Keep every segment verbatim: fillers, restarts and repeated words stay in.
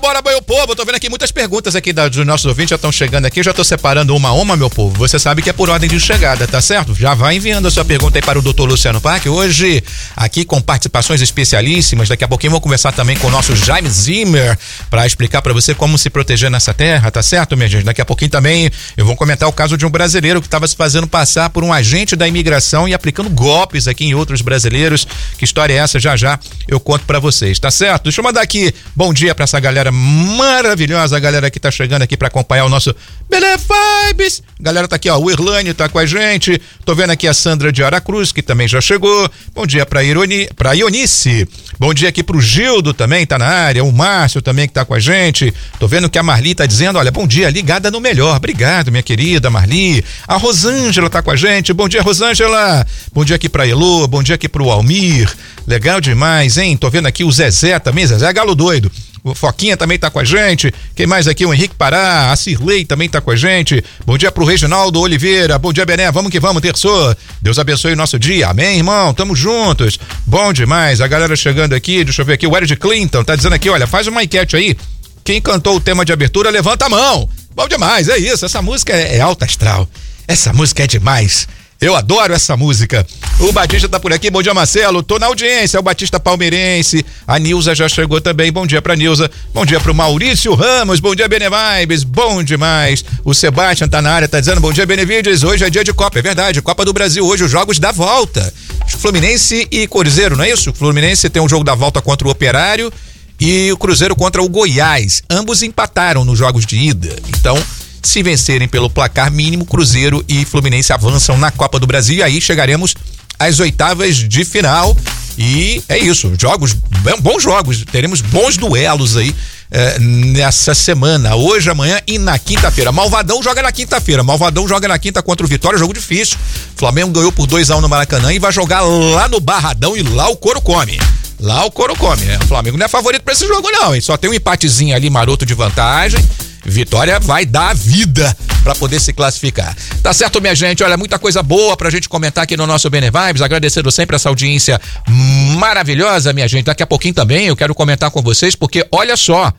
bora, meu povo. Eu tô vendo aqui muitas perguntas aqui da, dos nossos ouvintes já estão chegando aqui. Eu já tô separando uma a uma, meu povo. Você sabe que é por ordem de chegada, tá certo? Já vai enviando a sua pergunta aí para o doutor Luciano Pac. Hoje, aqui com participações especialíssimas. Daqui a pouquinho vou conversar também com o nosso Jaime Zimmer para explicar para você como se proteger nessa terra, tá certo, minha gente? Daqui a pouquinho também eu vou comentar o caso de um brasileiro que estava se fazendo passar por um agente da imigração e aplicando golpes aqui em outros brasileiros. Que história é essa? Já já eu conto para vocês, tá certo? Deixa eu mandar aqui bom dia para essa galera maravilhosa, a galera que tá chegando aqui para acompanhar o nosso Benevibes. Galera tá aqui, ó, o Irlane tá com a gente. Tô vendo aqui a Sandra de Aracruz, que também já chegou. Bom dia pra Ironi, pra Ionice. Bom dia aqui pro Gildo também, tá na área. O Márcio também que tá com a gente. Tô vendo que a Marli tá dizendo, olha, bom dia, ligada no melhor. Obrigado, minha querida Marli. A Rosângela tá com a gente. Bom dia, Rosângela. Bom dia aqui pra Elô, bom dia aqui pro Almir. Legal demais, hein? Tô vendo aqui o Zezé também, Zezé Galo Doido. O Foquinha também tá com a gente. Quem mais aqui? O Henrique Pará, a Cirlei também tá com a gente. Bom dia pro Reginaldo Oliveira. Bom dia, Bené. Vamos que vamos, terçou. Deus abençoe o nosso dia. Amém, irmão? Tamo juntos. Bom demais. A galera chegando aqui, deixa eu ver aqui. O Eric Clinton tá dizendo aqui, olha, faz uma enquete aí. Quem cantou o tema de abertura, levanta a mão. Bom demais, é isso. Essa música é, é alta astral. Essa música é demais. Eu adoro essa música. O Batista tá por aqui, bom dia, Marcelo. Tô na audiência, o Batista palmeirense. A Nilza já chegou também, bom dia pra Nilza. Bom dia pro Maurício Ramos, bom dia, Benevibes, bom demais. O Sebastian tá na área, tá dizendo bom dia, Benevides. Hoje é dia de Copa, é verdade, Copa do Brasil. Hoje os jogos da volta. Fluminense e Cruzeiro, não é isso? O Fluminense tem um jogo da volta contra o Operário e o Cruzeiro contra o Goiás. Ambos empataram nos jogos de ida. Então, se vencerem pelo placar mínimo, Cruzeiro e Fluminense avançam na Copa do Brasil e aí chegaremos às oitavas de final. E é isso, jogos, bons jogos, teremos bons duelos aí é, nessa semana, hoje, amanhã e na quinta-feira. Malvadão joga na quinta-feira, Malvadão joga na quinta contra o Vitória, jogo difícil. Flamengo ganhou por dois a um no Maracanã e vai jogar lá no Barradão e lá o couro come. Lá o couro come, né? O Flamengo não é favorito pra esse jogo não, hein? Só tem um empatezinho ali maroto de vantagem. Vitória vai dar a vida pra poder se classificar. Tá certo, minha gente? Olha, muita coisa boa pra gente comentar aqui no nosso Benevibes. Agradecendo sempre essa audiência maravilhosa, minha gente. Daqui a pouquinho também eu quero comentar com vocês, porque olha só,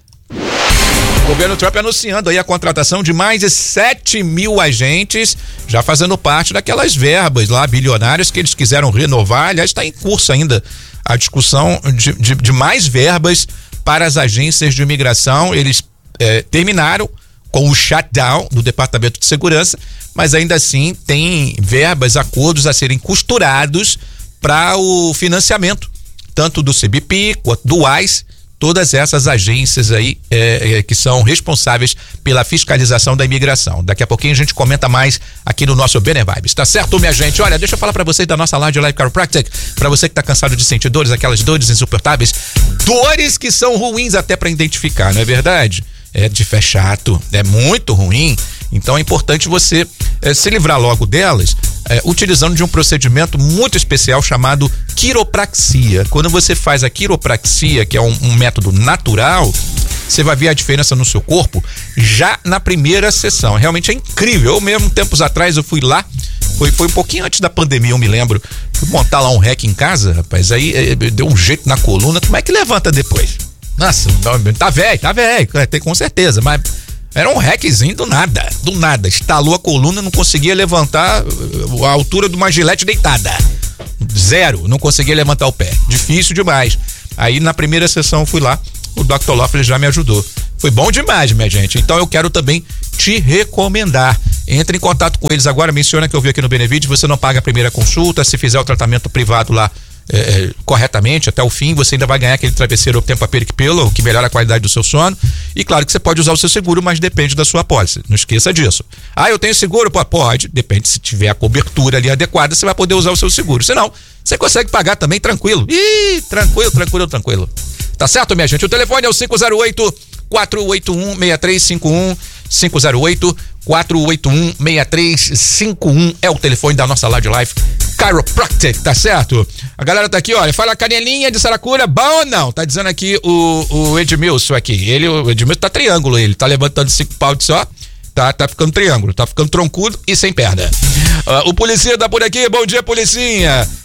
o governo Trump anunciando aí a contratação de mais de sete mil agentes, já fazendo parte daquelas verbas lá bilionárias que eles quiseram renovar. Aliás, está em curso ainda a discussão de, de, de mais verbas para as agências de imigração. Eles É, terminaram com o shutdown do Departamento de Segurança, mas ainda assim tem verbas, acordos a serem costurados para o financiamento, tanto do C B P quanto do WISE, todas essas agências aí é, é, que são responsáveis pela fiscalização da imigração. Daqui a pouquinho a gente comenta mais aqui no nosso Benevibes, tá certo, minha gente? Olha, deixa eu falar pra vocês da nossa Live Life Chiropractic, pra você que tá cansado de sentir dores, aquelas dores insuportáveis, dores que são ruins até pra identificar, não é verdade? É de fé chato, é muito ruim, então é importante você é, se livrar logo delas, é, utilizando de um procedimento muito especial chamado quiropraxia. Quando você faz a quiropraxia, que é um, um método natural, você vai ver a diferença no seu corpo já na primeira sessão. Realmente é incrível. Eu mesmo, tempos atrás, eu fui lá, foi, foi um pouquinho antes da pandemia, eu me lembro, fui montar lá um rec em casa, rapaz, aí é, deu um jeito na coluna. Como é que levanta depois? Nossa, tá velho, tá velho, tem com certeza, mas era um requezinho do nada, do nada, estalou a coluna, não conseguia levantar a altura de uma gilete deitada, zero, não conseguia levantar o pé, difícil demais. Aí na primeira sessão eu fui lá, o doutor Loffler já me ajudou, foi bom demais, minha gente. Então eu quero também te recomendar, entre em contato com eles agora, menciona que eu vi aqui no Benevide, você não paga a primeira consulta, se fizer o tratamento privado lá É, corretamente até o fim, você ainda vai ganhar aquele travesseiro Tempur-Pedic-Pillow, que melhora a qualidade do seu sono. E claro que você pode usar o seu seguro, mas depende da sua pólice, não esqueça disso. Ah, eu tenho seguro? Pô, pode, depende, se tiver a cobertura ali adequada, você vai poder usar o seu seguro, senão você consegue pagar também tranquilo. Ih, tranquilo, tranquilo, tranquilo. Tá certo, minha gente? O telefone é o cinco zero oito, quatro oito um, seis três cinco um, cinco zero oito, quatro oito um, seis três cinco um é o telefone da nossa Live Life Chiropractic, tá certo? A galera tá aqui, olha, fala Canelinha de Saracura, bom ou não? Tá dizendo aqui o, o Edmilson aqui, ele, o Edmilson tá triângulo, ele tá levantando cinco pau de só, tá, tá ficando triângulo, tá ficando troncudo e sem perna. Uh, o Policinha tá por aqui, bom dia, Policinha.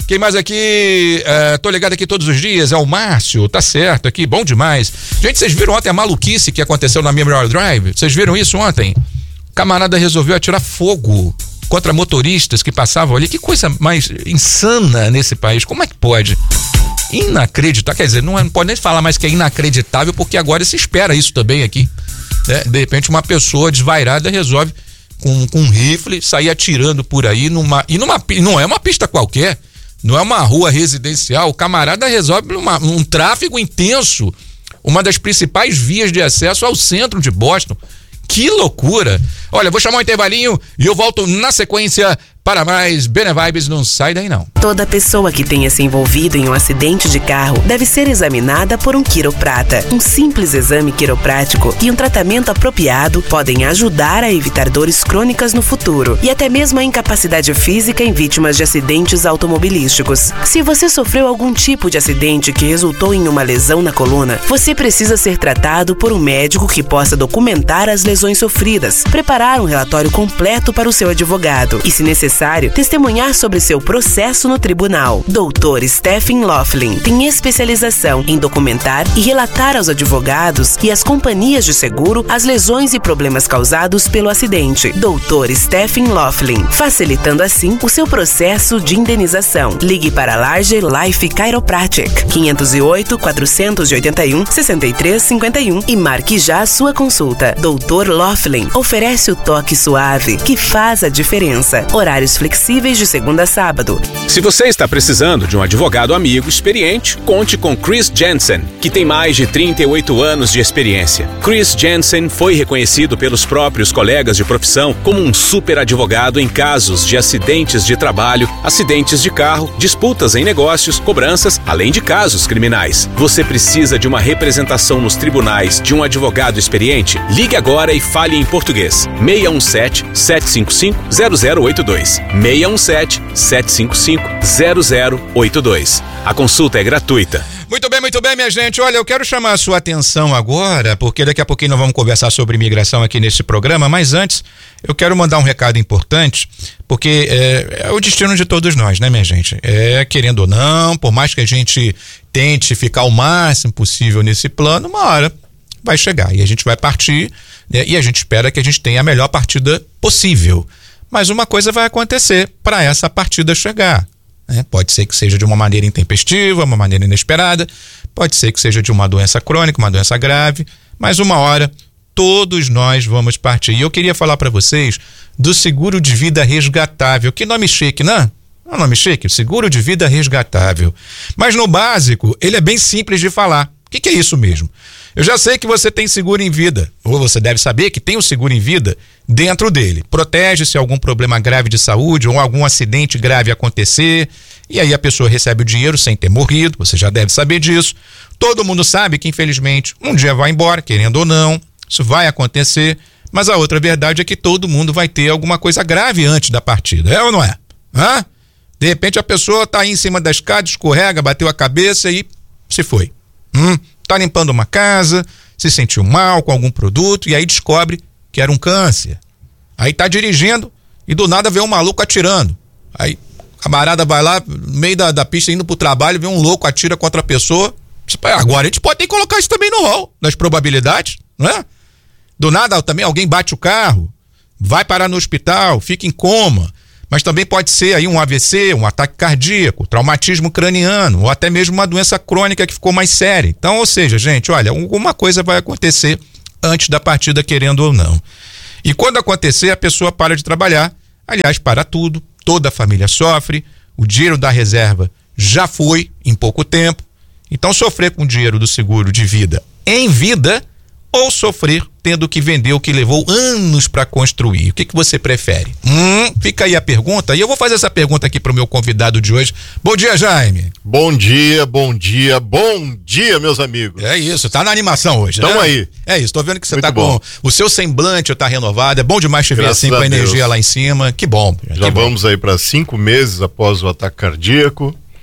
Quem mais aqui? É, tô ligado aqui todos os dias, é o Márcio, tá certo aqui, bom demais. Gente, vocês viram ontem a maluquice que aconteceu na Memorial Drive? Vocês viram isso ontem? O camarada resolveu atirar fogo contra motoristas que passavam ali. Que coisa mais insana nesse país, como é que pode? Inacreditável, quer dizer, não, não pode nem falar mais que é inacreditável, porque agora se espera isso também aqui, né? De repente uma pessoa desvairada resolve com, com um rifle sair atirando por aí numa, e numa, não é uma pista qualquer, não é uma rua residencial, o camarada resolve uma, um tráfego intenso, uma das principais vias de acesso ao centro de Boston. Que loucura! Olha, vou chamar um intervalinho e eu volto na sequência para mais Bene Vibes, não sai daí não. Toda pessoa que tenha se envolvido em um acidente de carro deve ser examinada por um quiroprata. Um simples exame quiroprático e um tratamento apropriado podem ajudar a evitar dores crônicas no futuro e até mesmo a incapacidade física em vítimas de acidentes automobilísticos. Se você sofreu algum tipo de acidente que resultou em uma lesão na coluna, você precisa ser tratado por um médico que possa documentar as lesões sofridas, preparar um relatório completo para o seu advogado e, se necessário, testemunhar sobre seu processo no tribunal. doutor Stephen Laughlin tem especialização em documentar e relatar aos advogados e às companhias de seguro as lesões e problemas causados pelo acidente. doutor Stephen Laughlin, facilitando assim o seu processo de indenização. Ligue para Larger Life Chiropractic, quinhentos e oito, quatrocentos e oitenta e um, sessenta e três cinquenta e um e marque já a sua consulta. doutor Laughlin oferece o toque suave que faz a diferença. Horários flexíveis de segunda a sábado. Se você está precisando de um advogado amigo experiente, conte com Chris Jensen, que tem mais de trinta e oito anos de experiência. Chris Jensen foi reconhecido pelos próprios colegas de profissão como um super advogado em casos de acidentes de trabalho, acidentes de carro, disputas em negócios, cobranças, além de casos criminais. Você precisa de uma representação nos tribunais de um advogado experiente? Ligue agora e fale em português. seis um sete, sete cinco cinco, zero zero oito dois. seis um sete, sete cinco cinco, zero zero oito dois. A consulta é gratuita. Muito bem, muito bem, minha gente. Olha, eu quero chamar a sua atenção agora, porque daqui a pouquinho nós vamos conversar sobre imigração aqui nesse programa, mas antes eu quero mandar um recado importante, porque é, é o destino de todos nós, né, minha gente? É, querendo ou não, por mais que a gente tente ficar o máximo possível nesse plano, uma hora vai chegar e a gente vai partir, né, e a gente espera que a gente tenha a melhor partida possível. Mas uma coisa vai acontecer para essa partida chegar, né? Pode ser que seja de uma maneira intempestiva, uma maneira inesperada, pode ser que seja de uma doença crônica, uma doença grave, mas uma hora todos nós vamos partir. E eu queria falar para vocês do seguro de vida resgatável. Que nome chique, né? Não é nome chique? Seguro de vida resgatável. Mas no básico, ele é bem simples de falar. O que, que é isso mesmo? Eu já sei que você tem seguro em vida, ou você deve saber que tem o seguro em vida dentro dele. Protege se algum problema grave de saúde ou algum acidente grave acontecer, e aí a pessoa recebe o dinheiro sem ter morrido, você já deve saber disso. Todo mundo sabe que, infelizmente, um dia vai embora, querendo ou não, isso vai acontecer, mas a outra verdade é que todo mundo vai ter alguma coisa grave antes da partida, é ou não é? Hã? De repente a pessoa está aí em cima da escada, escorrega, bateu a cabeça e se foi. Hum? Tá limpando uma casa, se sentiu mal com algum produto e aí descobre que era um câncer. Aí tá dirigindo e do nada vê um maluco atirando. Aí a camarada vai lá no meio da, da pista indo pro trabalho, vê um louco, atira contra a pessoa. Agora a gente pode ter que colocar isso também no rol das probabilidades, não é? Do nada também alguém bate o carro, vai parar no hospital, fica em coma. Mas também pode ser aí um A V C, um ataque cardíaco, traumatismo craniano ou até mesmo uma doença crônica que ficou mais séria. Então, ou seja, gente, olha, alguma coisa vai acontecer antes da partida, querendo ou não. E quando acontecer, a pessoa para de trabalhar. Aliás, para tudo, toda a família sofre, o dinheiro da reserva já foi em pouco tempo. Então, sofrer com o dinheiro do seguro de vida em vida ou sofrer tendo que vender o que levou anos para construir. O que, que você prefere? Hum, fica aí a pergunta, e eu vou fazer essa pergunta aqui para o meu convidado de hoje. Bom dia, Jaime. Bom dia, bom dia, bom dia, meus amigos. É isso, tá na animação hoje, Tamo né? aí. É isso, tô vendo que você Muito tá bom. com o seu semblante tá renovado, é bom demais te ver Graças assim com a a Deus. energia lá em cima, que bom. Já que vamos bom. aí para cinco meses após o ataque cardíaco.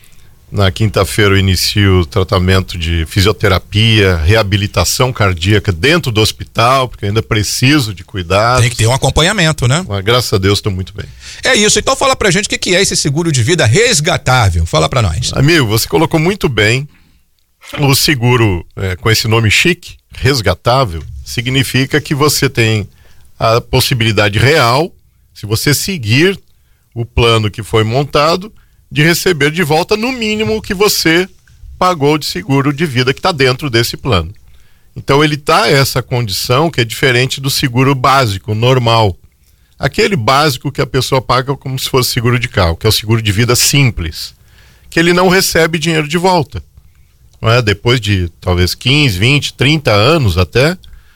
Na quinta-feira eu inicio o tratamento de fisioterapia, reabilitação cardíaca dentro do hospital, porque eu ainda preciso de cuidados. Tem que ter um acompanhamento, né? Mas graças a Deus estou muito bem. É isso, então fala pra gente o que, que é esse seguro de vida resgatável. Fala pra nós. Amigo, você colocou muito bem. O seguro é, com esse nome chique, resgatável, significa que você tem a possibilidade real, se você seguir o plano que foi montado, de receber de volta no mínimo o que você pagou de seguro de vida que está dentro desse plano. Então ele está essa condição que é diferente do seguro básico, normal. Aquele básico que a pessoa paga como se fosse seguro de carro, que é o seguro de vida simples, que ele não recebe dinheiro de volta. Não é? Depois de talvez quinze, vinte, trinta anos até,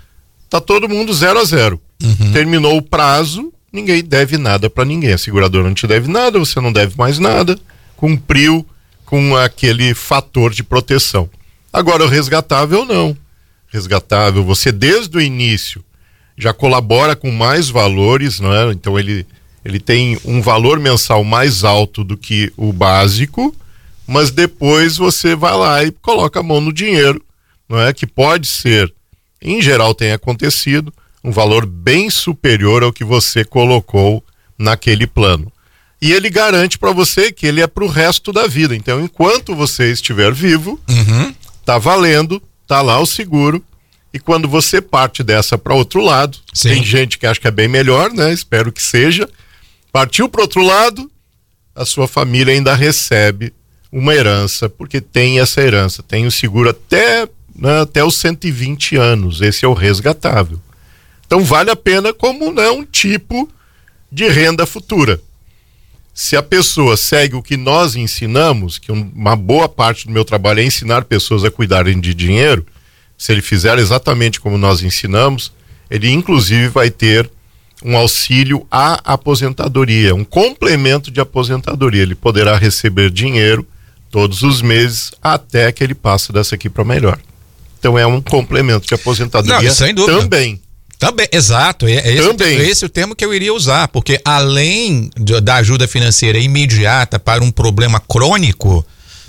tá todo mundo zero a zero. Uhum. Terminou o prazo, ninguém deve nada para ninguém. A seguradora não te deve nada, você não deve mais nada, cumpriu com aquele fator de proteção. Agora o resgatável não. Resgatável, você desde o início já colabora com mais valores, não é? Então ele, ele tem um valor mensal mais alto do que o básico, mas depois você vai lá e coloca a mão no dinheiro, não é? Que pode ser, em geral tem acontecido, um valor bem superior ao que você colocou naquele plano. E ele garante para você que ele é para o resto da vida. Então, enquanto você estiver vivo, uhum. tá valendo, tá lá o seguro. E quando você parte dessa para outro lado, Sim. tem gente que acha que é bem melhor, né? Espero que seja. Partiu para outro lado, a sua família ainda recebe uma herança, porque tem essa herança, tem o seguro até, né, até os cento e vinte anos. Esse é o resgatável. Então vale a pena como, né, um tipo de renda futura. Se a pessoa segue o que nós ensinamos, que uma boa parte do meu trabalho é ensinar pessoas a cuidarem de dinheiro, se ele fizer exatamente como nós ensinamos, ele inclusive vai ter um auxílio à aposentadoria, um complemento de aposentadoria. Ele poderá receber dinheiro todos os meses até que ele passe dessa aqui para melhor. Então é um complemento de aposentadoria. Não, sem dúvida. Também. Também, exato, é, é esse, Também. É esse o termo que eu iria usar, porque além de, da ajuda financeira imediata para um problema crônico,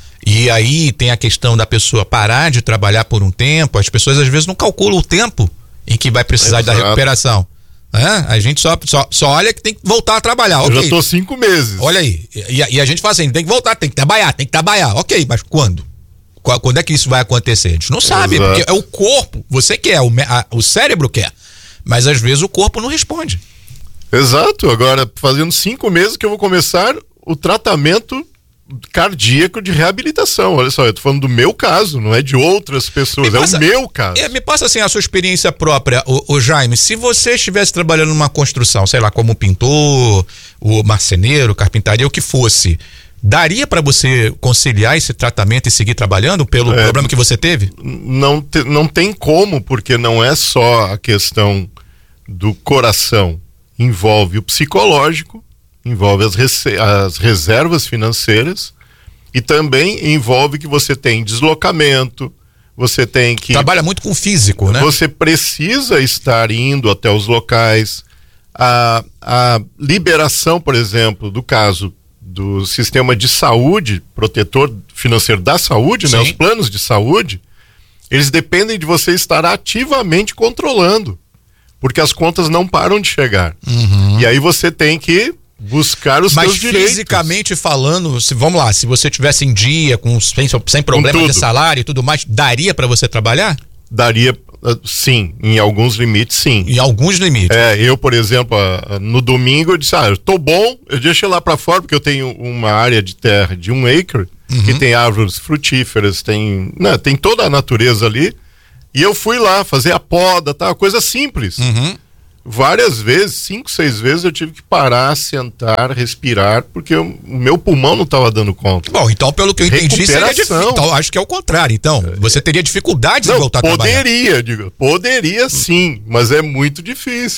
e aí tem a questão da pessoa parar de trabalhar por um tempo, as pessoas às vezes não calculam o tempo em que vai precisar Exato. da recuperação. É? A gente só, só, só olha que tem que voltar a trabalhar. Eu okay. já tô cinco meses. Olha aí, e, e a gente fala assim, tem que voltar, tem que trabalhar, tem que trabalhar. Ok, mas quando? Quando é que isso vai acontecer? A gente não sabe, Exato. porque é o corpo, você quer, o, a, o cérebro quer. Mas às vezes o corpo não responde. Exato, agora fazendo cinco meses que eu vou começar o tratamento cardíaco de reabilitação. Olha só, eu tô falando do meu caso, não é de outras pessoas, passa, é o meu caso. É, me passa assim a sua experiência própria, o, o Jaime, se você estivesse trabalhando numa construção, sei lá, como pintor, o marceneiro, carpintaria, o que fosse, daria para você conciliar esse tratamento e seguir trabalhando pelo é, problema que você teve? Não, te, não tem como, porque não é só a questão do coração, envolve o psicológico, envolve as, rece- as reservas financeiras e também envolve que você tem deslocamento, você tem que... Trabalha muito com o físico, né? Você precisa estar indo até os locais. A, a liberação, por exemplo, do caso do sistema de saúde, protetor financeiro da saúde, né? Os planos de saúde, eles dependem de você estar ativamente controlando, porque as contas não param de chegar. Uhum. E aí você tem que buscar os Mas seus direitos. Mas fisicamente falando, se, vamos lá, se você tivesse em dia, com, sem, sem problema de salário e tudo mais, daria para você trabalhar? Daria, sim, em alguns limites, sim. Em alguns limites. É, eu, por exemplo, no domingo eu disse, ah, eu tô bom, eu deixei lá para fora, porque eu tenho uma área de terra de um acre, uhum. que tem árvores frutíferas, tem, né, tem toda a natureza ali, e eu fui lá fazer a poda, tá, coisa simples. Uhum. Várias vezes, cinco, seis vezes eu tive que parar, sentar, respirar, porque eu, o meu pulmão não estava dando conta. Bom, então pelo que eu entendi, seria difícil. Então, acho que é o contrário. Então, você teria dificuldades não, em voltar a trabalhar. Poderia, digo, poderia sim, mas é muito difícil.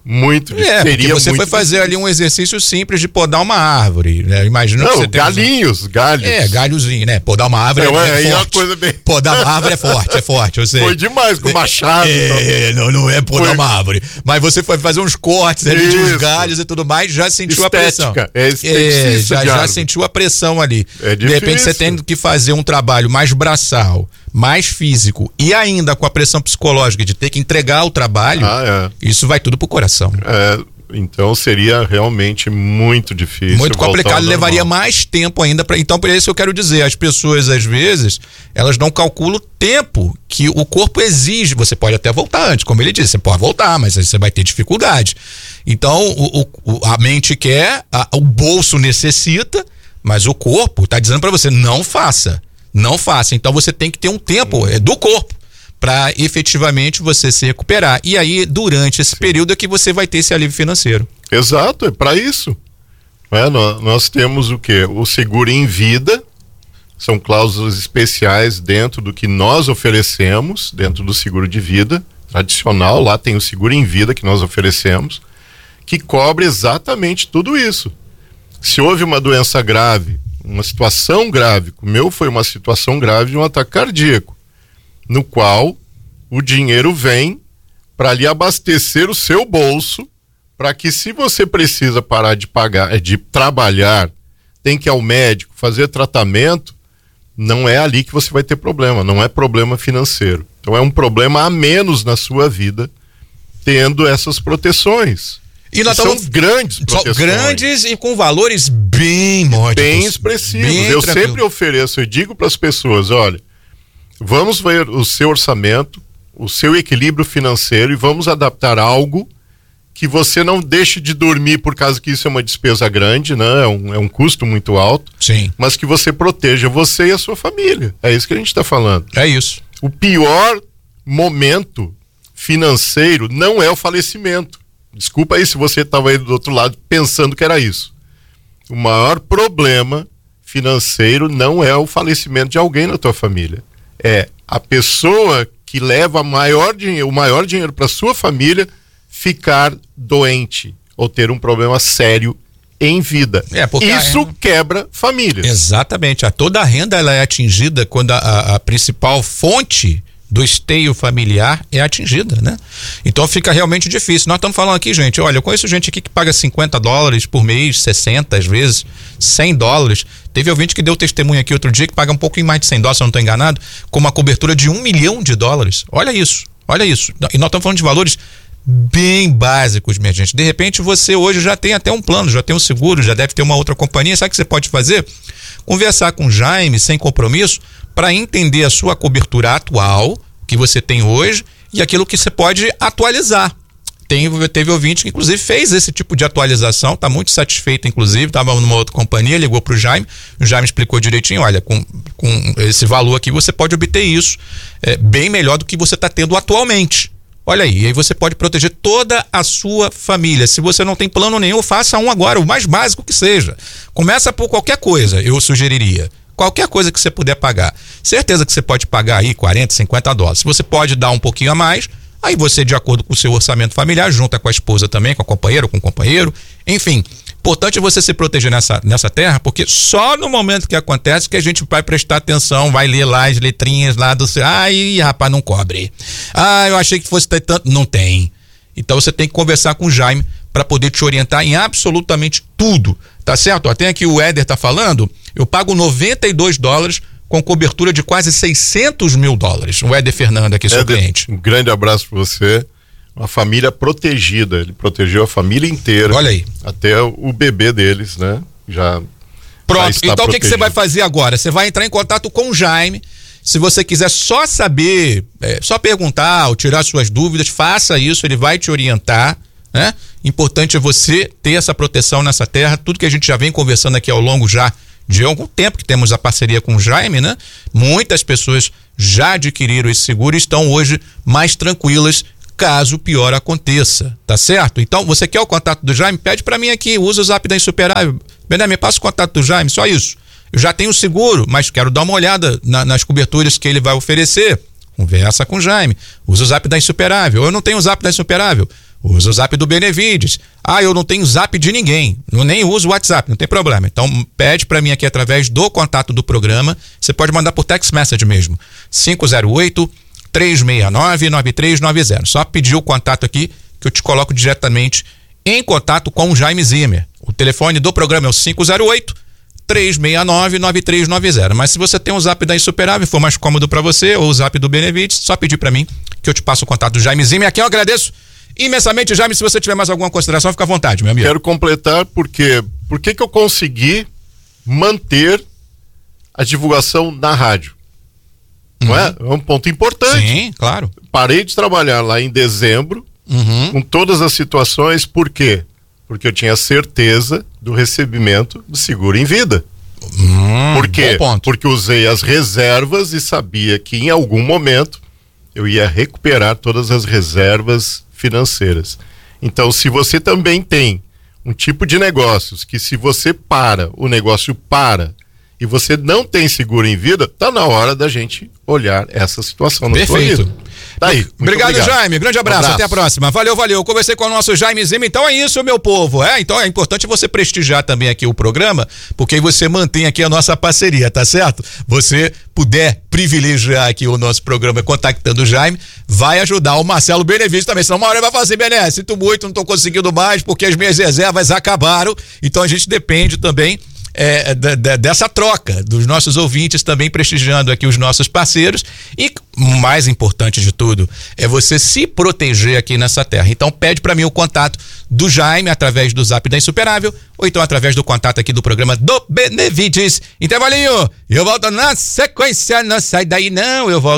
muito difícil. É, seria porque você muito foi fazer difícil. ali um exercício simples de podar uma árvore, né? Imagina Não, que você tem galinhos, galhos. É, galhozinho, né? Podar uma árvore Não, é, é, é aí é uma forte. coisa bem- Podar uma árvore é forte, é forte, eu sei. Foi demais, com machado. É, não, não é podar Foi. uma árvore. Mas você foi fazer uns cortes ali de uns Isso. galhos e tudo mais, já sentiu Estética, a pressão. é esteticista já, de já árvore. sentiu a pressão ali. É de repente difícil. você tem que fazer um trabalho mais braçal, mais físico e ainda com a pressão psicológica de ter que entregar o trabalho, Ah, isso vai tudo pro coração. é. É, então seria realmente muito difícil. Muito voltar ao complicado, normal. levaria mais tempo ainda para. Então, por isso eu quero dizer, as pessoas às vezes, elas não calculam o tempo que o corpo exige. Você pode até voltar antes, como ele disse, você pode voltar, mas aí você vai ter dificuldade. Então, o, o, a mente quer, a, o bolso necessita, mas o corpo está dizendo para você, não faça, não faça. Então você tem que ter um tempo é, do corpo para efetivamente você se recuperar. E aí, durante esse Sim. período é que você vai ter esse alívio financeiro. Exato, é para isso. É, nós, nós temos o quê? O seguro em vida, são cláusulas especiais dentro do que nós oferecemos, dentro do seguro de vida tradicional, lá tem o seguro em vida que nós oferecemos, que cobre exatamente tudo isso. Se houve uma doença grave, uma situação grave, o meu foi uma situação grave de um ataque cardíaco, no qual o dinheiro vem para lhe abastecer o seu bolso, para que se você precisa parar de pagar, de trabalhar, tem que ir ao médico, fazer tratamento, não é ali que você vai ter problema, não é problema financeiro. Então é um problema a menos na sua vida, tendo essas proteções. E nós são estamos grandes proteções. Grandes e com valores bem módicos. Bem expressivos. Bem eu tranquilo. sempre ofereço, eu digo para as pessoas, olha, vamos ver o seu orçamento, o seu equilíbrio financeiro e vamos adaptar algo que você não deixe de dormir por causa que isso é uma despesa grande, né? É um, é um custo muito alto. Sim. Mas que você proteja você e a sua família. É isso que a gente está falando. É isso. O pior momento financeiro não é o falecimento. Desculpa aí se você estava aí do outro lado pensando que era isso. O maior problema financeiro não é o falecimento de alguém na tua família. É a pessoa que leva maior dinheiro, o maior dinheiro para sua família ficar doente ou ter um problema sério em vida. É, porque isso a... quebra famílias. Exatamente. A toda a renda ela é atingida quando a, a, a principal fonte do esteio familiar é atingida, né? Então fica realmente difícil. Nós estamos falando aqui, gente, olha, eu conheço gente aqui que paga cinquenta dólares por mês, sessenta às vezes, cem dólares. Teve ouvinte que deu testemunho aqui outro dia que paga um pouquinho mais de cem dólares, se eu não estou enganado, com uma cobertura de um milhão de dólares. Olha isso, olha isso. E nós estamos falando de valores bem básicos, minha gente. De repente você hoje já tem até um plano, já tem um seguro, já deve ter uma outra companhia. Sabe o que você pode fazer? Conversar com o Jaime sem compromisso para entender a sua cobertura atual que você tem hoje e aquilo que você pode atualizar. Tem, teve ouvinte que inclusive fez esse tipo de atualização, está muito satisfeito, inclusive, estava numa outra companhia, ligou para o Jaime, o Jaime explicou direitinho, olha, com, com esse valor aqui você pode obter isso é, bem melhor do que você está tendo atualmente. Olha aí, e aí você pode proteger toda a sua família. Se você não tem plano nenhum, faça um agora, o mais básico que seja. Começa por qualquer coisa, eu sugeriria. Qualquer coisa que você puder pagar. Certeza que você pode pagar aí quarenta, cinquenta dólares. Se você pode dar um pouquinho a mais, aí você, de acordo com o seu orçamento familiar, junta com a esposa também, com a companheira ou com o companheiro. Enfim, importante você se proteger nessa, nessa terra, porque só no momento que acontece que a gente vai prestar atenção, vai ler lá as letrinhas lá do... Ai, rapaz, não cobre. Ah, eu achei que fosse ter tanto... Não tem. Então você tem que conversar com o Jaime para poder te orientar em absolutamente tudo. Tá certo? Ó, tem aqui o Éder tá falando, eu pago noventa e dois dólares com cobertura de quase seiscentos mil dólares. O Éder Fernando aqui, seu Éder, cliente. Um grande abraço para você. Uma família protegida, ele protegeu a família inteira. Olha aí. Até o bebê deles, né? Já Pronto, já então o que, que você vai protegido. fazer agora? Você vai entrar em contato com o Jaime. Se você quiser só saber, é, só perguntar ou tirar suas dúvidas, faça isso, ele vai te orientar, né? Importante é você ter essa proteção nessa terra, tudo que a gente já vem conversando aqui ao longo já de algum tempo que temos a parceria com o Jaime, né? Muitas pessoas já adquiriram esse seguro e estão hoje mais tranquilas caso o pior aconteça, tá certo? Então, você quer o contato do Jaime? Pede pra mim aqui, usa o Zap da Insuperável. Bené, me passa o contato do Jaime, só isso. Eu já tenho o seguro, mas quero dar uma olhada na, nas coberturas que ele vai oferecer. Conversa com o Jaime, usa o Zap da Insuperável. Eu não tenho o Zap da Insuperável. Usa o zap do Benevides. Ah, eu não tenho zap de ninguém, eu nem uso o WhatsApp, não tem problema. Então pede para mim aqui através do contato do programa, você pode mandar por text message mesmo, cinco zero oito, três seis nove, nove três nove zero. Só pedir o contato aqui que eu te coloco diretamente em contato com o Jaime Zimmer. O telefone do programa é o cinco zero oito, três seis nove, nove três nove zero. Mas se você tem um zap da Insuperável, for mais cômodo para você, ou o zap do Benevides, só pedir para mim que eu te passo o contato do Jaime Zimmer. Aqui eu agradeço imensamente, Jaime. Se você tiver mais alguma consideração, fica à vontade, meu amigo. Quero completar porque por que que eu consegui manter a divulgação na rádio? Uhum. Não é? É um ponto importante. Sim, claro. Parei de trabalhar lá em dezembro, uhum. com todas as situações. Por quê? Porque eu tinha certeza do recebimento do seguro em vida. Hum, por quê? Bom ponto. Porque usei as reservas e sabia que em algum momento eu ia recuperar todas as reservas financeiras. Então, se você também tem um tipo de negócios que se você para, o negócio para, e você não tem seguro em vida, tá na hora da gente olhar essa situação na sua vida. Perfeito. Tá aí. Obrigado, obrigado, Jaime. Grande abraço. Um abraço. Até a próxima. Valeu, valeu. Conversei com o nosso Jaime Zimmer. Então é isso, meu povo. É, então é importante você prestigiar também aqui o programa, porque aí você mantém aqui a nossa parceria, tá certo? Você puder privilegiar aqui o nosso programa contactando o Jaime, vai ajudar o Marcelo Benevides também. Senão uma hora ele vai falar assim, Bené, sinto muito, não tô conseguindo mais porque as minhas reservas acabaram. Então a gente depende também É, de, de, dessa troca dos nossos ouvintes, também prestigiando aqui os nossos parceiros. E mais importante de tudo é você se proteger aqui nessa terra. Então pede para mim o contato do Jaime através do zap da Insuperável, ou então através do contato aqui do programa do Benevides. Intervalinho, eu volto na sequência, não sai daí não, eu volto